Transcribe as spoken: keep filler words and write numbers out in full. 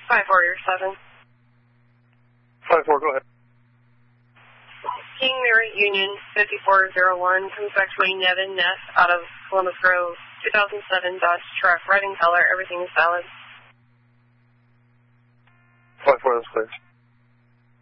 five four, you're seven. five four, go ahead. King Mary Union fifty-four oh one comes back to my Nevin Ness out of Columbus Grove, two thousand seven Dodge truck, red in color, everything is valid. five four, that's clear.